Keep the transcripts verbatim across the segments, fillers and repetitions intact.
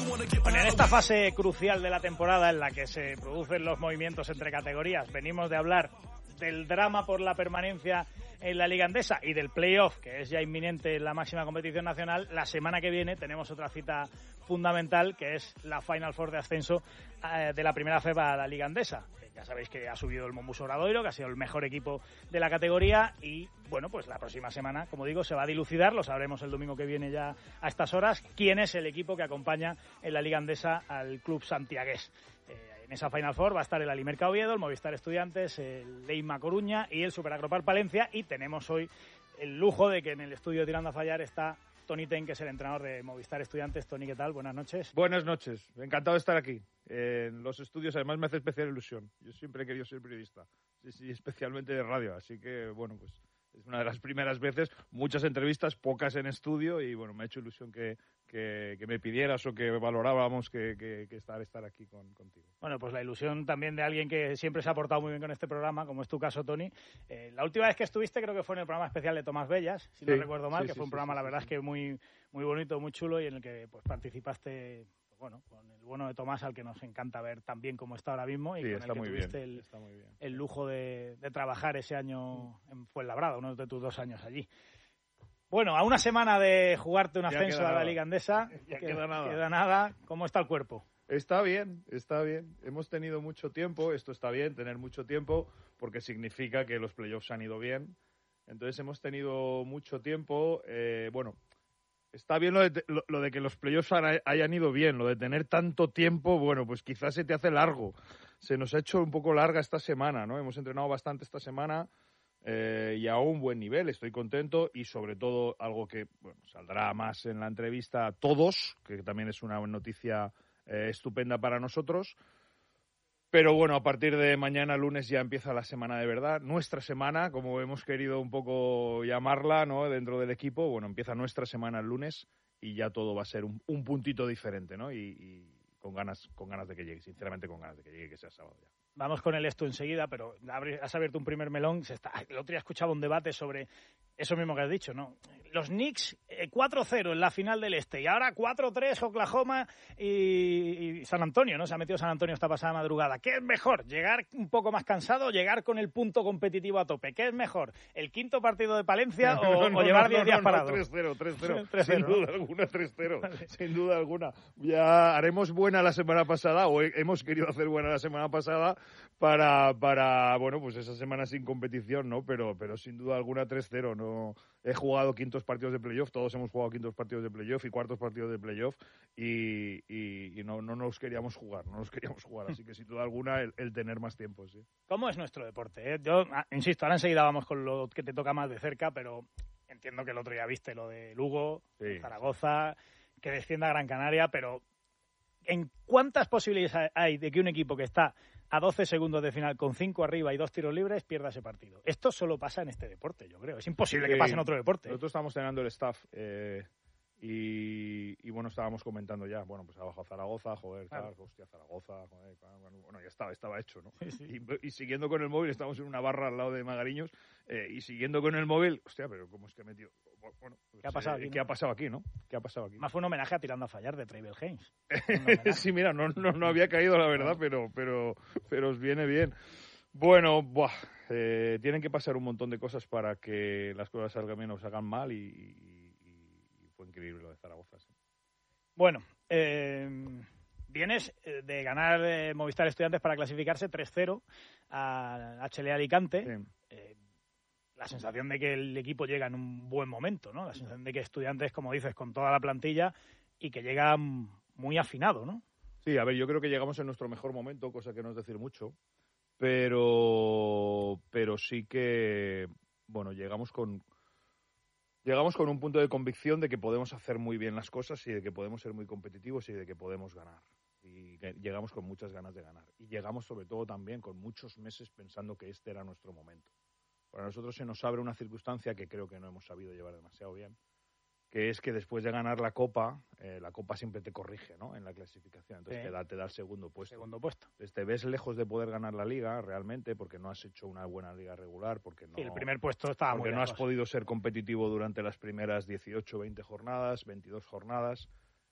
Bueno, en esta fase crucial de la temporada en la que se producen los movimientos entre categorías, venimos de hablar del drama por la permanencia en la Liga Endesa y del playoff, que es ya inminente en la máxima competición nacional. La semana que viene tenemos otra cita fundamental, que es la Final Four de ascenso eh, de la primera F E B a la Liga Endesa. Ya sabéis que ha subido el Mombus Obradoiro, que ha sido el mejor equipo de la categoría, y bueno, pues la próxima semana, como digo, se va a dilucidar, lo sabremos el domingo que viene ya a estas horas, quién es el equipo que acompaña en la Liga Endesa al club santiagués. Eh, en esa Final Four va a estar el Alimerca Oviedo, el Movistar Estudiantes, el Leima Coruña y el Superagropar Palencia, y tenemos hoy el lujo de que en el estudio Tirando a Fallar está Toni Ten, que es el entrenador de Movistar Estudiantes. Toni, ¿qué tal? Buenas noches. Buenas noches. Encantado de estar aquí. Eh, en los estudios, además, me hace especial ilusión. Yo siempre he querido ser periodista. Sí, sí, especialmente de radio. Así que, bueno, pues es una de las primeras veces. Muchas entrevistas, pocas en estudio. Y, bueno, me ha hecho ilusión que, que, que me pidieras o que valorábamos que, que, que estar, estar aquí con, contigo. Bueno, pues la ilusión también de alguien que siempre se ha portado muy bien con este programa, como es tu caso, Toni. Eh, la última vez que estuviste creo que fue en el programa especial de Tomás Bellas, si sí, no recuerdo mal, sí, que sí, fue un sí, programa, sí, la verdad sí, es que muy, muy bonito, muy chulo, y en el que pues participaste, bueno, con el bueno de Tomás, al que nos encanta ver tan bien como está ahora mismo, y sí, con el que tuviste bien, el, el lujo de, de trabajar ese año en Fuenlabrada, uno de tus dos años allí. Bueno, a una semana de jugarte un ascenso a la Liga Endesa, ya queda, queda nada. Queda nada. ¿Cómo está el cuerpo? Está bien, está bien. Hemos tenido mucho tiempo, esto está bien, tener mucho tiempo, porque significa que los playoffs han ido bien. Entonces hemos tenido mucho tiempo. Eh, bueno, está bien lo de, lo, lo de que los playoffs hayan ido bien, lo de tener tanto tiempo, bueno, pues quizás se te hace largo. Se nos ha hecho un poco larga esta semana, ¿no? Hemos entrenado bastante esta semana. Eh, y a un buen nivel, estoy contento, y sobre todo algo que bueno, saldrá más en la entrevista, todos, que también es una noticia eh, estupenda para nosotros. Pero bueno, a partir de mañana lunes ya empieza la semana de verdad, nuestra semana, como hemos querido un poco llamarla, ¿no? Dentro del equipo. Bueno, empieza nuestra semana el lunes y ya todo va a ser un, un puntito diferente, ¿no? Y, y con ganas, con ganas de que llegue, sinceramente con ganas de que llegue, que sea sábado ya. Vamos con el esto enseguida, pero has abierto un primer melón. Se está, el otro día escuchaba un debate sobre eso mismo que has dicho, ¿no? Los Knicks eh, cuatro cero en la final del Este, y ahora cuatro tres Oklahoma y, y San Antonio, ¿no? Se ha metido San Antonio esta pasada madrugada. ¿Qué es mejor? ¿Llegar un poco más cansado o llegar con el punto competitivo a tope? ¿Qué es mejor? ¿El quinto partido de Palencia o, no, no, o llevar diez no, no, días no, parados? tres cero, tres cero. Sin duda ¿no? alguna, tres cero. Vale. Sin duda alguna. Ya haremos buena la semana pasada, o hemos querido hacer buena la semana pasada, para, para bueno, pues esa semana sin competición, ¿no? Pero, pero sin duda alguna tres cero. No, he jugado quintos partidos de playoff, todos hemos jugado quintos partidos de playoff y cuartos partidos de playoff, y, y, y no, no nos queríamos jugar, no nos queríamos jugar. Así que sin duda alguna el, el tener más tiempo, sí. ¿Cómo es nuestro deporte? Eh? Yo, insisto, ahora enseguida vamos con lo que te toca más de cerca, pero entiendo que el otro día viste lo de Lugo, sí, Zaragoza, que descienda a Gran Canaria, pero ¿en cuántas posibilidades hay de que un equipo que está a doce segundos de final con cinco arriba y dos tiros libres pierda ese partido? Esto solo pasa en este deporte, yo creo. Es imposible que pase en otro deporte. Nosotros estamos teniendo el staff eh, y, y bueno, estábamos comentando ya, bueno, pues ha bajado Zaragoza, joder, claro. tal, hostia, Zaragoza, joder, bueno, ya estaba, estaba hecho, ¿no? Sí, sí. Y, y siguiendo con el móvil, estamos en una barra al lado de Magariños, eh, y siguiendo con el móvil, hostia, pero ¿cómo es que ha metido? Bueno, pues, ¿Qué ha pasado eh, aquí? ¿Qué ¿no? ha pasado aquí, no? ¿Qué ha pasado aquí? Más fue un homenaje a Tirando a Fallar de Treibel Haynes. Sí, mira, no, no, no había caído, la verdad, pero, pero, pero os viene bien. Bueno, buah, eh, tienen que pasar un montón de cosas para que las cosas salgan bien o salgan mal, y, y, y fue increíble lo de Zaragoza. Sí. Bueno, eh, vienes de ganar eh, Movistar Estudiantes para clasificarse tres cero a H L A Alicante. Sí. Eh, la sensación de que el equipo llega en un buen momento, ¿no? La sensación de que Estudiantes, como dices, con toda la plantilla, y que llega muy afinado, ¿no? Sí, a ver, yo creo que llegamos en nuestro mejor momento, cosa que no es decir mucho, pero pero sí que, bueno, llegamos con llegamos con un punto de convicción de que podemos hacer muy bien las cosas y de que podemos ser muy competitivos y de que podemos ganar. Y que llegamos con muchas ganas de ganar. Y llegamos sobre todo también con muchos meses pensando que este era nuestro momento. Para nosotros se nos abre una circunstancia que creo que no hemos sabido llevar demasiado bien, que es que después de ganar la Copa, eh, la Copa siempre te corrige, ¿no? En la clasificación, entonces sí. te da te da el segundo puesto. Segundo puesto. Entonces te ves lejos de poder ganar la Liga, realmente, porque no has hecho una buena Liga regular, porque no... Sí, el primer puesto estaba porque muy no lejos. has podido ser competitivo durante las primeras dieciocho, veinte jornadas, veintidós jornadas.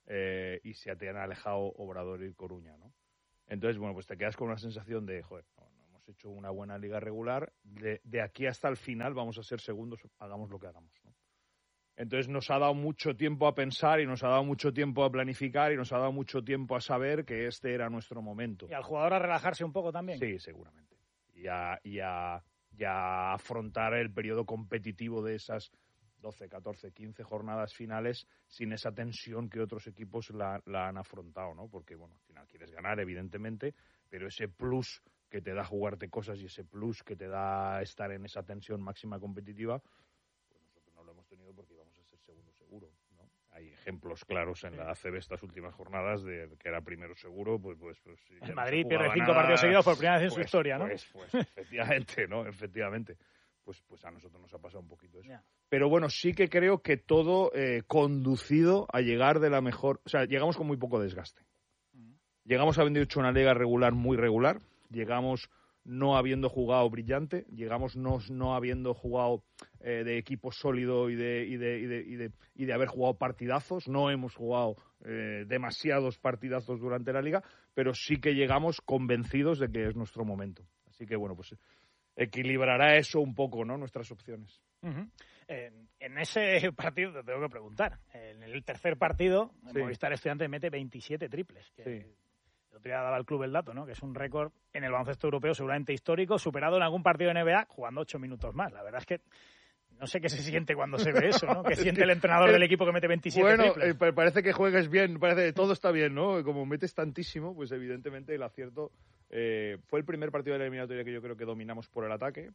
eh, y se te han alejado Obrador y Coruña, ¿no? Entonces, bueno, pues te quedas con una sensación de, joder, no, no hemos hecho una buena liga regular, de, de aquí hasta el final vamos a ser segundos, hagamos lo que hagamos, ¿no? Entonces nos ha dado mucho tiempo a pensar y nos ha dado mucho tiempo a planificar y nos ha dado mucho tiempo a saber que este era nuestro momento. ¿Y al jugador a relajarse un poco también? Sí, seguramente. Y a, y a, y a afrontar el periodo competitivo de esas doce, catorce, quince jornadas finales sin esa tensión que otros equipos la, la han afrontado, ¿no? Porque, bueno, al final quieres ganar, evidentemente, pero ese plus que te da jugarte cosas y ese plus que te da estar en esa tensión máxima competitiva, pues nosotros no lo hemos tenido porque íbamos a ser segundo seguro, ¿no? Hay ejemplos claros en la A C B estas últimas jornadas de que era primero seguro, pues... pues, pues el Madrid no pierde cinco nada, partidos seguidos por primera vez en pues, su historia, ¿no? Pues, pues efectivamente, ¿no? Efectivamente. Pues, pues a nosotros nos ha pasado un poquito eso. Yeah. Pero bueno, sí que creo que todo eh, conducido a llegar de la mejor... O sea, llegamos con muy poco desgaste. Mm. Llegamos habiendo hecho una liga regular muy regular. Llegamos no habiendo jugado brillante. Llegamos no, no habiendo jugado eh, de equipo sólido y de, y, de, y, de, y, de, y de haber jugado partidazos. No hemos jugado eh, demasiados partidazos durante la liga, pero sí que llegamos convencidos de que es nuestro momento. Así que bueno, pues... equilibrará eso un poco, ¿no? Nuestras opciones. Uh-huh. Eh, en ese partido te tengo que preguntar. En el tercer partido, el sí. Movistar Estudiantes mete veintisiete triples. Que sí. El otro día daba el club el dato, ¿no? Que es un récord en el baloncesto europeo seguramente histórico, superado en algún partido de N B A jugando ocho minutos más. La verdad es que no sé qué se siente cuando se ve eso, ¿no? ¿Qué siente que, el entrenador eh, del equipo que mete veintisiete bueno, triples? Bueno, eh, parece que juegues bien, parece que todo está bien, ¿no? Como metes tantísimo, pues evidentemente el acierto... Eh, fue el primer partido de la eliminatoria que yo creo que dominamos por el ataque.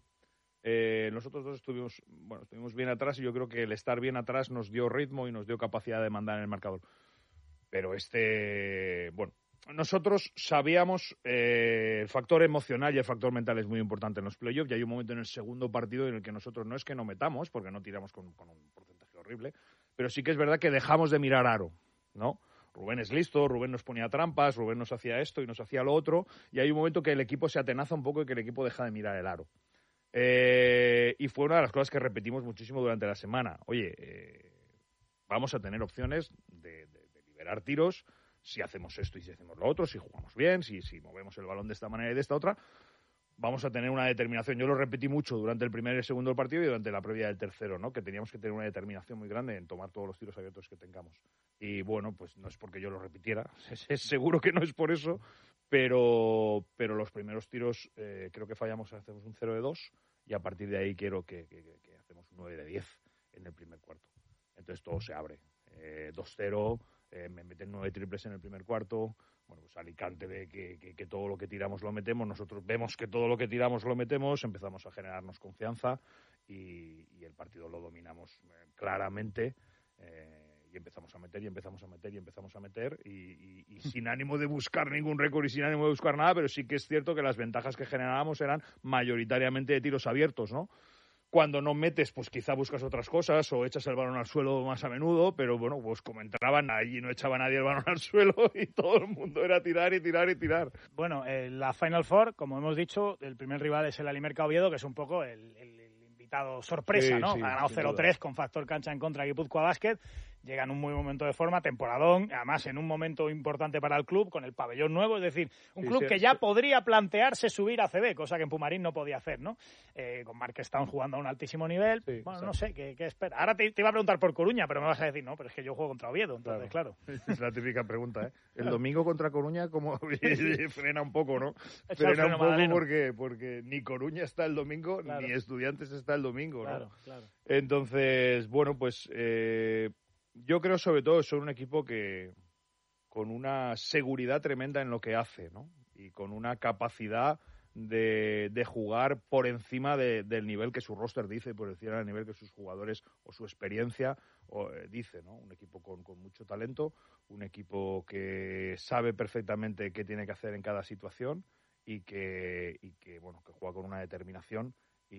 Eh, nosotros dos estuvimos, bueno, estuvimos bien atrás y yo creo que el estar bien atrás nos dio ritmo y nos dio capacidad de mandar en el marcador. Pero este, bueno, nosotros sabíamos eh, el factor emocional y el factor mental es muy importante en los playoffs y hay un momento en el segundo partido en el que nosotros no es que no metamos, porque no tiramos con, con un porcentaje horrible, pero sí que es verdad que dejamos de mirar aro, ¿no? Rubén es listo, Rubén nos ponía trampas, Rubén nos hacía esto y nos hacía lo otro, y hay un momento que el equipo se atenaza un poco y que el equipo deja de mirar el aro. Eh, y fue una de las cosas que repetimos muchísimo durante la semana. Oye, eh, vamos a tener opciones de, de, de liberar tiros si hacemos esto y si hacemos lo otro, si jugamos bien, si, si movemos el balón de esta manera y de esta otra. Vamos a tener una determinación. Yo lo repetí mucho durante el primer y el segundo del partido y durante la previa del tercero, ¿no? Que teníamos que tener una determinación muy grande en tomar todos los tiros abiertos que tengamos. Y bueno, pues no es porque yo lo repitiera, es, es seguro que no es por eso, pero, pero los primeros tiros eh, creo que fallamos, hacemos un cero de dos y a partir de ahí quiero que, que, que hacemos un nueve de diez en el primer cuarto. Entonces todo se abre. Eh, dos cero, eh, me meten nueve triples en el primer cuarto. Bueno, pues Alicante ve que, que, que todo lo que tiramos lo metemos, nosotros vemos que todo lo que tiramos lo metemos, empezamos a generarnos confianza y, y el partido lo dominamos eh, claramente eh, y empezamos a meter y empezamos a meter y empezamos a meter y, y, y sin ánimo de buscar ningún récord y sin ánimo de buscar nada, pero sí que es cierto que las ventajas que generábamos eran mayoritariamente de tiros abiertos, ¿no? Cuando no metes, pues quizá buscas otras cosas o echas el balón al suelo más a menudo, pero bueno, pues como entraban allí no echaba nadie el balón al suelo y todo el mundo era tirar y tirar y tirar. Bueno, eh, la Final Four, como hemos dicho, el primer rival es el Alimerca Oviedo, que es un poco el, el, el invitado sorpresa, sí, ¿no? Sí, ha ganado cero tres con factor cancha en contra Guipúzcoa Basket. Llega en un muy momento de forma, temporadón, además en un momento importante para el club, con el pabellón nuevo, es decir, un sí, club sí, que ya sí. podría plantearse subir a A C B, cosa que en Pumarín no podía hacer, ¿no? Eh, con Marquestán jugando a un altísimo nivel, sí, bueno, exacto. No sé, ¿qué, qué espera? Ahora te, te iba a preguntar por Coruña, pero me vas a decir, no, pero es que yo juego contra Oviedo, entonces, claro. claro. Es la típica pregunta, ¿eh? El domingo contra Coruña, como frena un poco, ¿no? Frena un poco porque, porque ni Coruña está el domingo, claro. ni Estudiantes está el domingo, ¿no? Claro, claro. Entonces, bueno, pues... Eh, yo creo sobre todo que son un equipo que con una seguridad tremenda en lo que hace, ¿no? Y con una capacidad de, de jugar por encima de, del nivel que su roster dice, por encima del nivel que sus jugadores o su experiencia o, eh, dice, ¿no? Un equipo con, con mucho talento, un equipo que sabe perfectamente qué tiene que hacer en cada situación y que, y que bueno, que juega con una determinación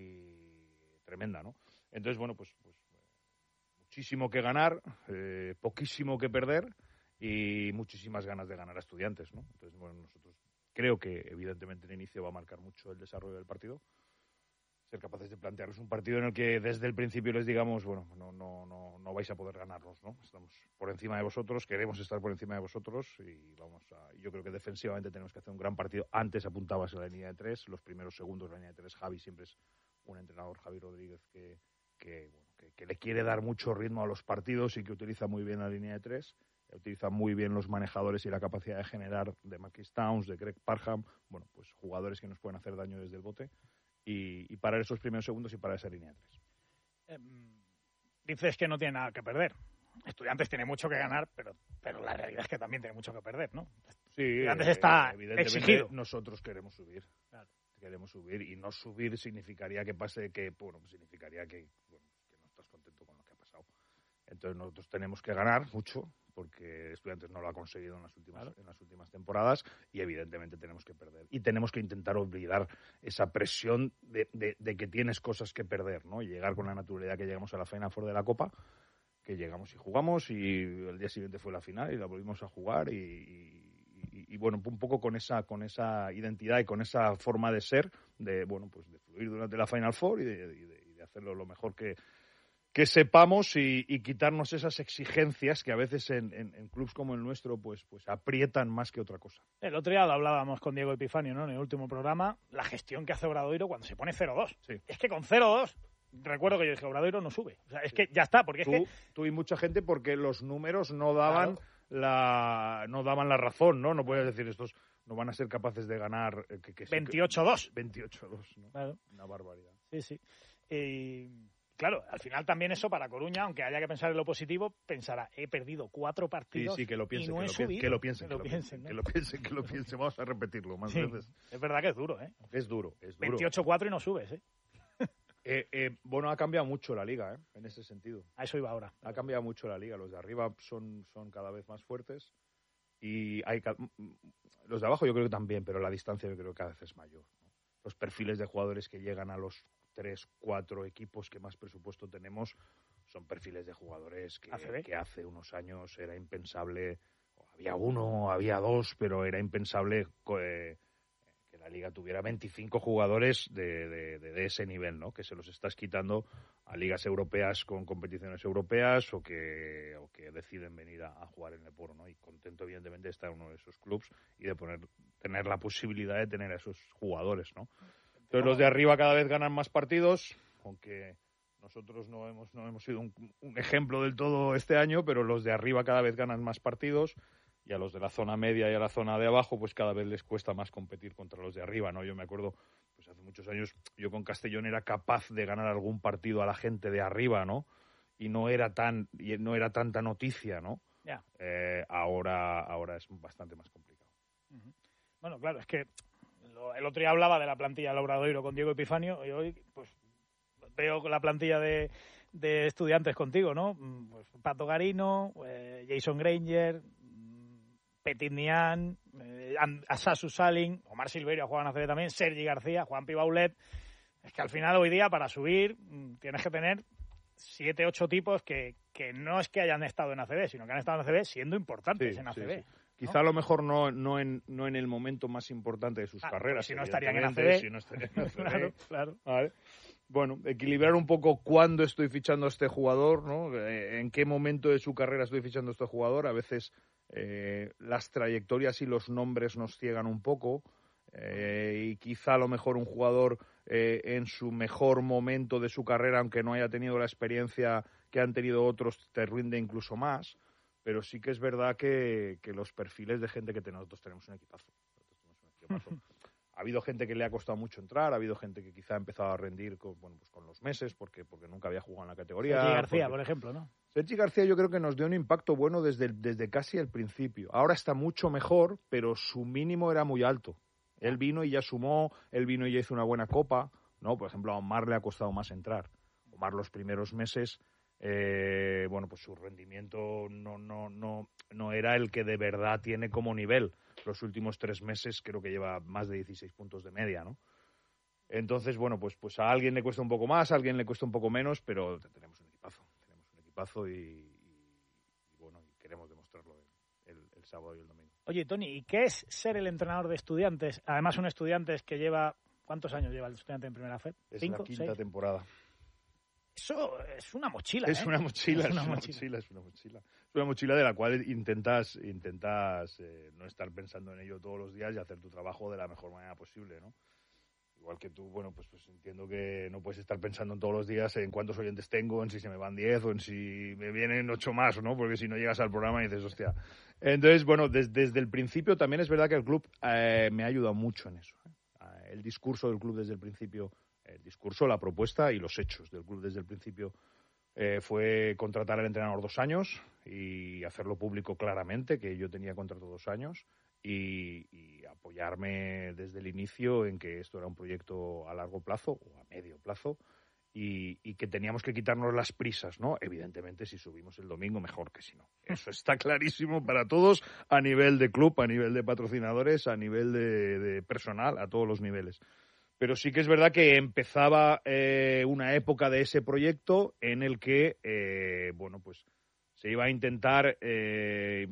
y tremenda, ¿no? Entonces, bueno, pues, pues muchísimo que ganar, eh, poquísimo que perder y muchísimas ganas de ganar a Estudiantes, ¿no? Entonces, bueno, nosotros creo que evidentemente el inicio va a marcar mucho el desarrollo del partido, ser capaces de plantearles un partido en el que desde el principio les digamos, bueno, no, no, no, no vais a poder ganarnos, ¿no? Estamos por encima de vosotros, queremos estar por encima de vosotros y vamos a, yo creo que defensivamente tenemos que hacer un gran partido. Antes apuntabas en la línea de tres, los primeros segundos de la línea de tres, Javi siempre es un entrenador, Javi Rodríguez, que, que, bueno, que, que le quiere dar mucho ritmo a los partidos y que utiliza muy bien la línea de tres. Utiliza muy bien los manejadores y la capacidad de generar de Marquis Towns, de Greg Parham, bueno, pues jugadores que nos pueden hacer daño desde el bote y, y parar esos primeros segundos y parar esa línea de tres. Eh, dices que no tiene nada que perder. Estudiantes tiene mucho que ganar, pero, pero la realidad es que también tiene mucho que perder, ¿no? Sí, Estudiantes eh, está evidentemente exigido. Nosotros queremos subir. Claro. Queremos subir y no subir significaría que pase que, bueno, significaría que, bueno, que no estás contento con lo que ha pasado. Entonces nosotros tenemos que ganar mucho porque Estudiantes no lo ha conseguido en las últimas claro. en las últimas temporadas y evidentemente tenemos que perder y tenemos que intentar olvidar esa presión de, de, de que tienes cosas que perder, ¿no? Y llegar con la naturalidad que llegamos a la Final Four de la Copa, que llegamos y jugamos y el día siguiente fue la final y la volvimos a jugar y, y, y bueno, un poco con esa con esa identidad y con esa forma de ser de bueno pues de fluir durante la Final Four y de, y de, y de hacerlo lo mejor que que sepamos y, y quitarnos esas exigencias que a veces en, en, en clubes como el nuestro pues, pues aprietan más que otra cosa. El otro día lo hablábamos con Diego Epifanio, ¿no? En el último programa, la gestión que hace Obradoiro cuando se pone cero dos. Sí. Es que con cero dos, recuerdo que yo dije, Obradoiro no sube. O sea, es sí. que ya está, porque tú, es que... Tú y mucha gente porque los números no daban, claro. la, no daban la razón, ¿no? No puedes decir estos no van a ser capaces de ganar... Eh, que, que veintiocho dos. veintiocho dos, ¿no? Claro. Una barbaridad. Sí, sí. Y... Claro, al final también eso para Coruña, aunque haya que pensar en lo positivo, pensará, he perdido cuatro partidos sí, sí, que lo piensen, y no que, he lo subido. que lo piensen, que lo piensen, que lo piensen, que lo piensen. Vamos a repetirlo más sí, veces. Es verdad que es duro, ¿eh? Es duro, es duro. veintiocho cuatro y no subes, ¿eh? eh, eh bueno, ha cambiado mucho la liga, ¿eh? En ese sentido. A eso iba ahora. Ha cambiado mucho la liga. Los de arriba son, son cada vez más fuertes y hay los de abajo yo creo que también, pero la distancia yo creo que cada vez es mayor, ¿no? Los perfiles de jugadores que llegan a los tres, cuatro equipos que más presupuesto tenemos son perfiles de jugadores que, que hace unos años era impensable, había uno, había dos, pero era impensable eh, que la liga tuviera veinticinco jugadores de, de, de, de ese nivel, ¿no? Que se los estás quitando a ligas europeas con competiciones europeas o que, o que deciden venir a, a jugar en el Leporo, ¿no? Y contento evidentemente de estar en uno de esos clubs y de poner, tener la posibilidad de tener a esos jugadores, ¿no? Entonces los de arriba cada vez ganan más partidos, aunque nosotros no hemos no hemos sido un, un ejemplo del todo este año, pero los de arriba cada vez ganan más partidos y a los de la zona media y a la zona de abajo pues cada vez les cuesta más competir contra los de arriba, ¿no? Yo me acuerdo, pues hace muchos años yo con Castellón era capaz de ganar algún partido a la gente de arriba, ¿no? Y no era tan y no era tanta noticia, ¿no? Yeah. Eh, ahora ahora es bastante más complicado. Uh-huh. Bueno, claro, es que el otro día hablaba de la plantilla del Obradoiro con Diego Epifanio y hoy pues veo la plantilla de, de Estudiantes contigo, ¿no? Pues Pato Garino, eh, Jason Granger, Petit Nian, eh, Asasu Salin, Omar Silverio juega en A C B también, Sergi García, Juan Pibaulet. Es que al final hoy día para subir tienes que tener siete, ocho tipos que, que no es que hayan estado en A C B, sino que han estado en A C B siendo importantes sí, en A C B. Sí, sí. Quizá a lo mejor no, no, en, no en el momento más importante de sus ah, carreras. Si no estarían en A C B. Si no estarían en A C B. Claro, claro. Vale. Bueno, equilibrar un poco cuándo estoy fichando a este jugador, ¿no? En qué momento de su carrera estoy fichando a este jugador. A veces eh, las trayectorias y los nombres nos ciegan un poco. Eh, y quizá a lo mejor un jugador eh, en su mejor momento de su carrera, aunque no haya tenido la experiencia que han tenido otros, te rinde incluso más. Pero sí que es verdad que, que los perfiles de gente que tenemos, nosotros tenemos un equipazo. Nosotros tenemos un equipazo. Ha habido gente que le ha costado mucho entrar, ha habido gente que quizá ha empezado a rendir con, bueno, pues con los meses porque, porque nunca había jugado en la categoría. Sergi García, porque... por ejemplo, ¿no? Sergi García yo creo que nos dio un impacto bueno desde, desde casi el principio. Ahora está mucho mejor, pero su mínimo era muy alto. Él vino y ya sumó, él vino y ya hizo una buena copa, ¿no? Por ejemplo, a Omar le ha costado más entrar. Omar los primeros meses... Eh, bueno, pues su rendimiento no, no, no, no era el que de verdad tiene como nivel. Los últimos tres meses creo que lleva más de dieciséis puntos de media, ¿no? Entonces, bueno, pues, pues a alguien le cuesta un poco más, a alguien le cuesta un poco menos, pero tenemos un equipazo, tenemos un equipazo y, y, y bueno, y queremos demostrarlo el, el, el sábado y el domingo. Oye, Tony, ¿y qué es ser el entrenador de Estudiantes? Además, un Estudiantes que lleva ¿Cuántos años lleva el Estudiante en Primera F E P? Es ¿Cinco? la quinta ¿Seis? temporada. Eso es una mochila, Es ¿eh? una mochila, es una, es una mochila. mochila, es una mochila. Es una mochila de la cual intentas, intentas eh, no estar pensando en ello todos los días y hacer tu trabajo de la mejor manera posible, ¿no? Igual que tú, bueno, pues, pues entiendo que no puedes estar pensando en todos los días en cuántos oyentes tengo, en si se me van diez o en si me vienen ocho más, ¿no? Porque si no llegas al programa y dices, hostia. Entonces, bueno, des, desde el principio también es verdad que el club eh, me ha ayudado mucho en eso. ¿eh? El discurso del club desde el principio, el discurso, la propuesta y los hechos del club desde el principio eh, fue contratar al entrenador dos años y hacerlo público claramente, que yo tenía contrato dos años. Y, y apoyarme desde el inicio en que esto era un proyecto a largo plazo o a medio plazo y, y que teníamos que quitarnos las prisas, ¿no? Evidentemente, si subimos el domingo, mejor que si no. Eso está clarísimo para todos a nivel de club, a nivel de patrocinadores, a nivel de, de personal, a todos los niveles. Pero sí que es verdad que empezaba eh, una época de ese proyecto en el que, eh, bueno, pues se iba a intentar... Eh,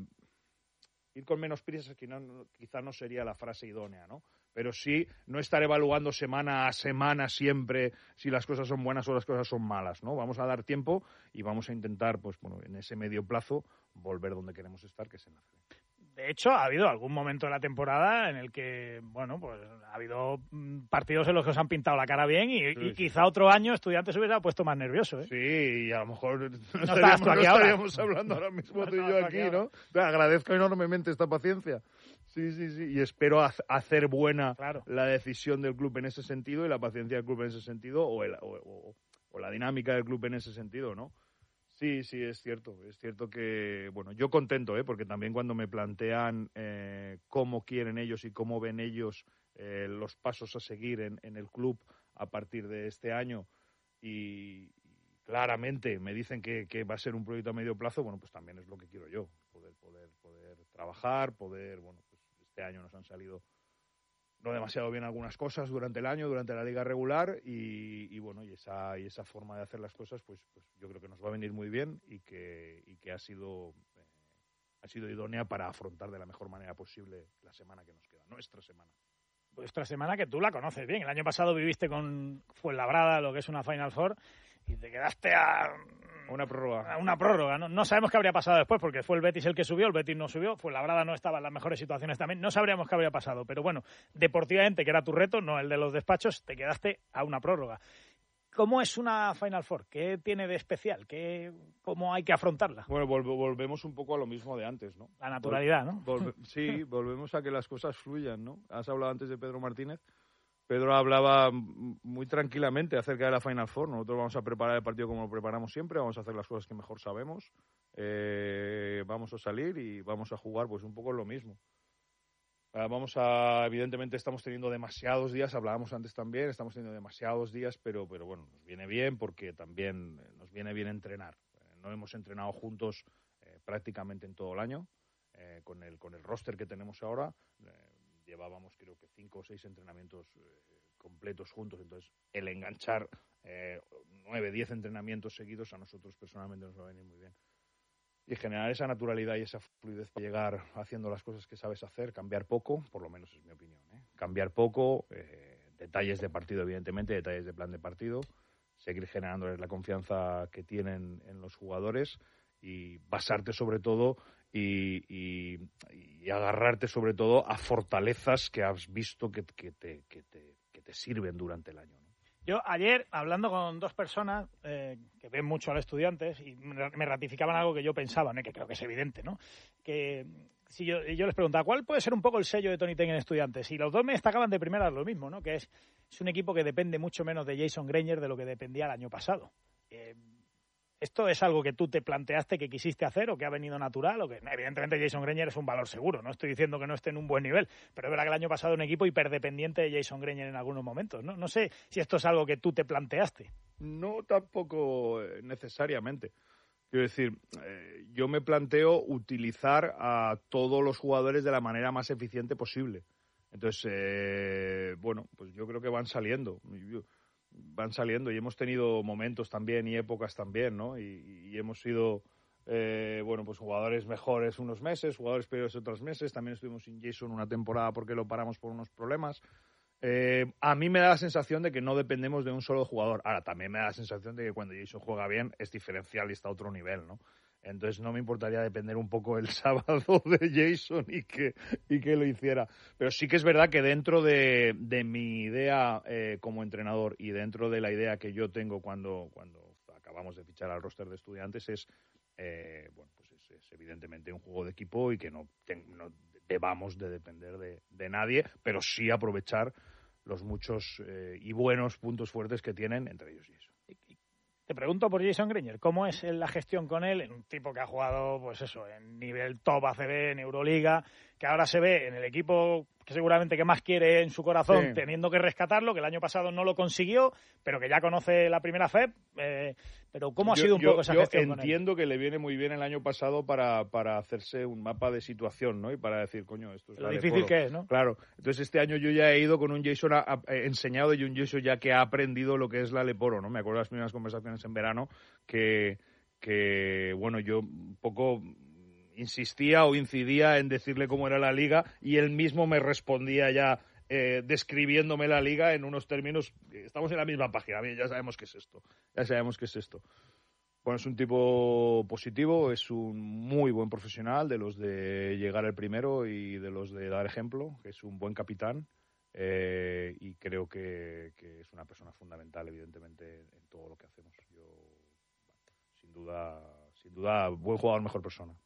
ir con menos prisas, que no, quizá no sería la frase idónea, ¿no? Pero sí no estar evaluando semana a semana siempre si las cosas son buenas o las cosas son malas, ¿no? Vamos a dar tiempo y vamos a intentar, pues bueno, en ese medio plazo volver donde queremos estar, que es en la C B. De hecho, ha habido algún momento de la temporada en el que, bueno, pues ha habido partidos en los que os han pintado la cara bien y, sí, y quizá sí. Otro año Estudiantes se hubiera puesto más nervioso, ¿eh? Sí, y a lo mejor no, no estaríamos, tú aquí no ahora. estaríamos hablando ahora mismo no tú y yo aquí, aquí ¿no? Te agradezco enormemente esta paciencia. Sí, sí, sí, y espero ha- hacer buena claro. la decisión del club en ese sentido y la paciencia del club en ese sentido o, el, o, o, o la dinámica del club en ese sentido, ¿no? Sí, sí, es cierto. Es cierto que, bueno, yo contento, ¿eh? Porque también cuando me plantean eh, cómo quieren ellos y cómo ven ellos eh, los pasos a seguir en, en el club a partir de este año y, y claramente me dicen que, que va a ser un proyecto a medio plazo, bueno, pues también es lo que quiero yo, poder, poder, poder trabajar, poder, bueno, pues este año nos han salido no demasiado bien algunas cosas durante el año, durante la liga regular y, y bueno, y esa y esa forma de hacer las cosas, pues, pues yo creo que nos va a venir muy bien y que y que ha sido eh, ha sido idónea para afrontar de la mejor manera posible la semana que nos queda, nuestra semana. Vuestra semana que tú la conoces bien. El año pasado viviste con Fuenlabrada lo que es una Final Four y te quedaste a una prórroga. A una prórroga. No, no sabemos qué habría pasado después porque fue el Betis el que subió, el Betis no subió, Fuenlabrada no estaba en las mejores situaciones también. No sabríamos qué habría pasado, pero bueno, deportivamente, que era tu reto, no el de los despachos, te quedaste a una prórroga. ¿Cómo es una Final Four? ¿Qué tiene de especial? ¿Qué, ¿Cómo hay que afrontarla? Bueno, vol- volvemos un poco a lo mismo de antes, ¿no? La naturalidad, Vol- ¿no? Volve- sí, volvemos a que las cosas fluyan, ¿no? Has hablado antes de Pedro Martínez. Pedro hablaba muy tranquilamente acerca de la Final Four. Nosotros vamos a preparar el partido como lo preparamos siempre, vamos a hacer las cosas que mejor sabemos, eh, vamos a salir y vamos a jugar pues un poco lo mismo. Uh, vamos a, evidentemente estamos teniendo demasiados días, hablábamos antes también, estamos teniendo demasiados días, pero, pero bueno, nos viene bien porque también nos viene bien entrenar. Eh, no hemos entrenado juntos eh, prácticamente en todo el año, eh, con el con el roster que tenemos ahora. Eh, llevábamos creo que cinco o seis entrenamientos eh, completos juntos, entonces el enganchar eh, nueve, diez entrenamientos seguidos a nosotros personalmente nos va a venir muy bien. Y generar esa naturalidad y esa fluidez de llegar haciendo las cosas que sabes hacer, cambiar poco, por lo menos es mi opinión, ¿eh? Cambiar poco, eh, detalles de partido evidentemente, detalles de plan de partido, seguir generándoles la confianza que tienen en los jugadores y basarte sobre todo y, y, y agarrarte sobre todo a fortalezas que has visto que, que, te, que, te, que te sirven durante el año, ¿no? Yo ayer, hablando con dos personas eh, que ven mucho a los estudiantes y me ratificaban algo que yo pensaba, ¿no? Que creo que es evidente, ¿no? Que si yo, yo les preguntaba, ¿cuál puede ser un poco el sello de Tony Ten en Estudiantes? Y los dos me destacaban de primeras lo mismo, ¿no? Que es, es un equipo que depende mucho menos de Jason Granger de lo que dependía el año pasado. Eh, ¿Esto es algo que tú te planteaste que quisiste hacer o que ha venido natural? O que evidentemente Jason Granger es un valor seguro, no estoy diciendo que no esté en un buen nivel, pero es verdad que el año pasado un equipo hiperdependiente de Jason Granger en algunos momentos, ¿no? No sé si esto es algo que tú te planteaste. No, tampoco necesariamente. Quiero decir, eh, yo me planteo utilizar a todos los jugadores de la manera más eficiente posible. Entonces, eh, bueno, pues yo creo que van saliendo. Yo, van saliendo y hemos tenido momentos también y épocas también, ¿no? Y, y hemos sido, eh, bueno, pues jugadores mejores unos meses, jugadores peores otros meses. También estuvimos sin Jason una temporada porque lo paramos por unos problemas. Eh, a mí me da la sensación de que no dependemos de un solo jugador. Ahora, también me da la sensación de que cuando Jason juega bien es diferencial y está a otro nivel, ¿no? Entonces no me importaría depender un poco el sábado de Jason y que, y que lo hiciera. Pero sí que es verdad que dentro de, de mi idea eh, como entrenador y dentro de la idea que yo tengo cuando, cuando acabamos de fichar al roster de Estudiantes es, eh, bueno, pues es, es evidentemente un juego de equipo y que no, ten, no debamos de depender de, de nadie, pero sí aprovechar los muchos eh, y buenos puntos fuertes que tienen, entre ellos Jason. Te pregunto por Jason Grainger, ¿cómo es la gestión con él? Un tipo que ha jugado, pues eso, en nivel top A C B, en Euroliga, que ahora se ve en el equipo que seguramente que más quiere en su corazón, sí, teniendo que rescatarlo, que el año pasado no lo consiguió, pero que ya conoce la primera F E P. Eh, pero ¿cómo ha yo, sido un yo, poco esa yo gestión con él? Yo entiendo que le viene muy bien el año pasado para, para hacerse un mapa de situación, ¿no? Y para decir, coño, esto es lo la difícil Leporo. que es, ¿no? Claro. Entonces este año yo ya he ido con un Jason a, a, eh, enseñado y un Jason ya que ha aprendido lo que es la Leporo, ¿no? Me acuerdo de las primeras conversaciones en verano que, que bueno, yo un poco insistía o incidía en decirle cómo era la liga y él mismo me respondía ya eh, describiéndome la liga en unos términos. Estamos en la misma página, ya sabemos qué es esto, ya sabemos qué es esto. Bueno, es un tipo positivo, es un muy buen profesional, de los de llegar el primero y de los de dar ejemplo, es un buen capitán eh, y creo que, que es una persona fundamental, evidentemente, en todo lo que hacemos. Yo, sin duda, sin duda, buen jugador, mejor persona.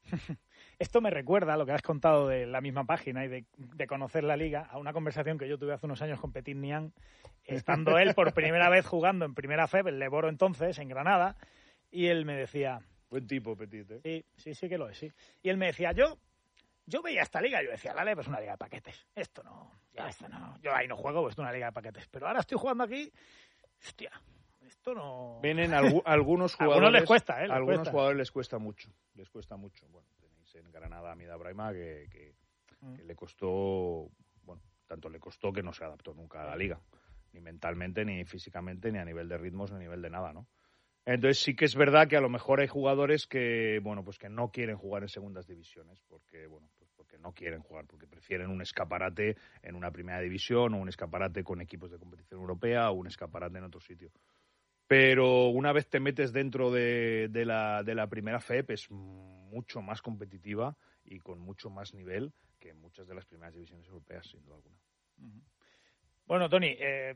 Esto me recuerda a lo que has contado de la misma página y de, de conocer la liga, a una conversación que yo tuve hace unos años con Petit Niang, estando él por primera vez jugando en primera F E P, el Leboro entonces, en Granada, y él me decía... Buen tipo, Petit, ¿eh? Sí, sí, sí que lo es, sí. Y él me decía, yo yo veía esta liga y yo decía, la L E P es una liga de paquetes. Esto no, ya esto no. Yo ahí no juego, pues esto es una liga de paquetes. Pero ahora estoy jugando aquí, hostia, esto no... Vienen algu- algunos jugadores... algunos les cuesta, ¿eh? Les algunos cuesta. jugadores les cuesta mucho, les cuesta mucho. Bueno, tenéis en Granada a Mida Brahima que, que, mm. que le costó, bueno, tanto le costó que no se adaptó nunca a la liga. Ni mentalmente, ni físicamente, ni a nivel de ritmos, ni a nivel de nada, ¿no? Entonces sí que es verdad que a lo mejor hay jugadores que, bueno, pues que no quieren jugar en segundas divisiones porque, bueno, pues porque no quieren jugar, porque prefieren un escaparate en una primera división o un escaparate con equipos de competición europea o un escaparate en otro sitio. Pero una vez te metes dentro de, de, la, de la primera F E P es mucho más competitiva y con mucho más nivel que muchas de las primeras divisiones europeas, sin duda alguna. Bueno, Toni, eh...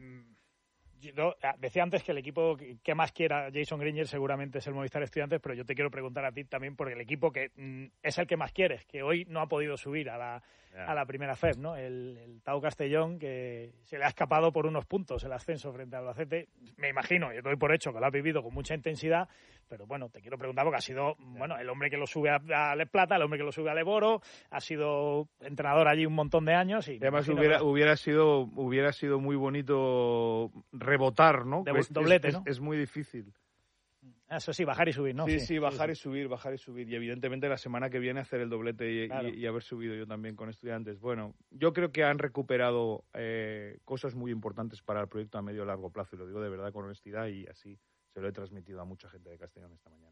Yo decía antes que el equipo que más quiera Jason Grainger seguramente es el Movistar Estudiantes, pero yo te quiero preguntar a ti también por el equipo que mm, es el que más quieres, que hoy no ha podido subir a la, yeah. a la primera F E P, ¿no? El, el Tau Castellón, que se le ha escapado por unos puntos el ascenso frente al Albacete. Me imagino, y doy por hecho que lo ha vivido con mucha intensidad, pero bueno, te quiero preguntar porque ha sido yeah. bueno, el hombre que lo sube a, a Les Plata, el hombre que lo sube a Leboro, ha sido entrenador allí un montón de años. Y además hubiera, que... hubiera, sido, hubiera sido muy bonito rebotar, ¿no? De, pues doblete, es, ¿no? Es, es muy difícil. Eso sí, bajar y subir, ¿no? Sí, sí, sí bajar sí, y subir, bajar y subir. Y evidentemente la semana que viene hacer el doblete y, claro. y, y haber subido yo también con Estudiantes. Bueno, yo creo que han recuperado eh, cosas muy importantes para el proyecto a medio y largo plazo. Y lo digo de verdad con honestidad y así se lo he transmitido a mucha gente de Castellón esta mañana.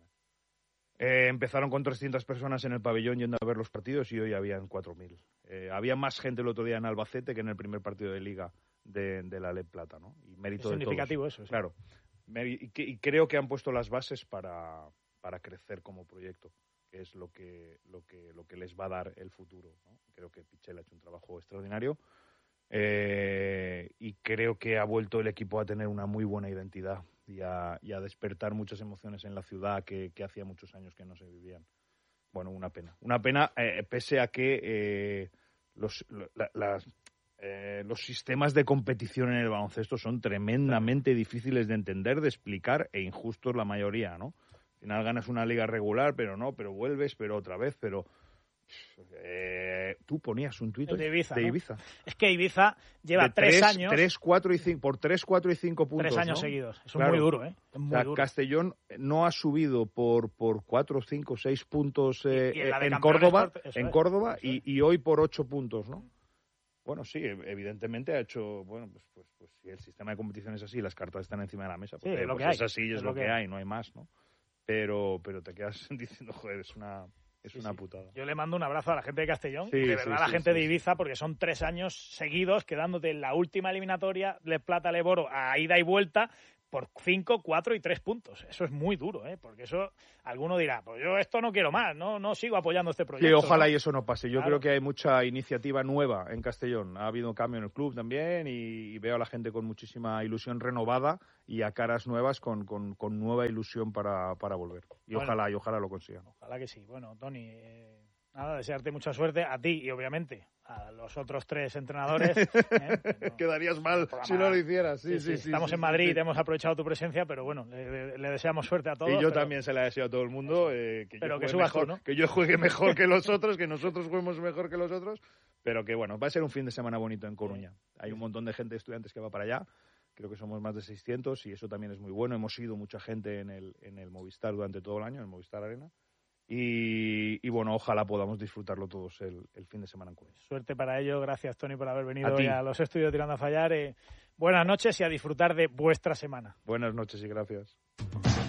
Eh, empezaron con trescientas personas en el pabellón yendo a ver los partidos y hoy habían cuatro mil. Eh, había más gente el otro día en Albacete que en el primer partido de Liga de, de la L E P Plata, ¿no? Y mérito es de significativo todos. Eso, sí. Claro. Y, que, y creo que han puesto las bases para, para crecer como proyecto, que es lo que, lo que, lo que les va a dar el futuro, ¿no? Creo que Pichel ha hecho un trabajo extraordinario eh, y creo que ha vuelto el equipo a tener una muy buena identidad y a, y a despertar muchas emociones en la ciudad que, que hacía muchos años que no se vivían. Bueno, una pena. Una pena, eh, pese a que eh, los, la, las... Eh, los sistemas de competición en el baloncesto son tremendamente difíciles de entender, de explicar e injustos la mayoría, ¿no? Al final ganas una liga regular, pero no, pero vuelves, pero otra vez, pero... Eh, tú ponías un tuit de Ibiza, de ¿no? Ibiza. Es que Ibiza lleva de tres, tres años... Tres, cuatro y cinco, por tres, cuatro y cinco puntos, Tres años ¿no? seguidos. Eso claro. es muy duro, ¿eh? Es muy o sea, duro. Castellón no ha subido por, por cuatro, cinco, seis puntos eh, y, y en, en Córdoba, en es, Córdoba y, y hoy por ocho puntos, ¿no? Bueno, sí, evidentemente ha hecho, bueno, pues, pues, pues si el sistema de competición es así, las cartas están encima de la mesa, pues, sí, es, lo pues que es hay. así, es, es lo, lo que hay. hay, no hay más, ¿no? Pero, pero te quedas diciendo, joder, es una, Es sí, una sí. putada. Yo le mando un abrazo a la gente de Castellón, sí, de verdad sí, a la sí, gente sí, de Ibiza, porque son tres años seguidos quedándote en la última eliminatoria, Les Plata, Leboro, a ida y vuelta, por cinco, cuatro y tres puntos. Eso es muy duro, ¿eh? Porque eso, alguno dirá, pues yo esto no quiero más, no no sigo apoyando este proyecto. Sí, ojalá ¿no? y eso no pase. Yo claro. creo que hay mucha iniciativa nueva en Castellón. Ha habido un cambio en el club también y, y veo a la gente con muchísima ilusión renovada y a caras nuevas con, con, con nueva ilusión para, para volver. Y bueno, ojalá, y ojalá lo consigan. Ojalá que sí. Bueno, Toni, eh, nada, desearte mucha suerte a ti y obviamente a los otros tres entrenadores. ¿eh? No, Quedarías mal si no lo hicieras. Sí, sí, sí, sí, Estamos sí, en Madrid, sí, sí. hemos aprovechado tu presencia, pero bueno, le, le deseamos suerte a todos. Y yo pero... también se la deseo a todo el mundo. Eh, que pero yo que juegue subas mejor, tú, ¿no? que yo juegue mejor que los otros, que nosotros juguemos mejor que los otros. Pero que bueno, va a ser un fin de semana bonito en Coruña. Hay un montón de gente, de estudiantes que va para allá. Creo que somos más de seiscientos y eso también es muy bueno. Hemos ido mucha gente en el, en el Movistar durante todo el año, en el Movistar Arena. Y, y bueno, ojalá podamos disfrutarlo todos el, el fin de semana en Coruña. Suerte para ello. Gracias, Toni, por haber venido a hoy a los estudios Tirando a Fallar. Eh, buenas noches y a disfrutar de vuestra semana. Buenas noches y gracias.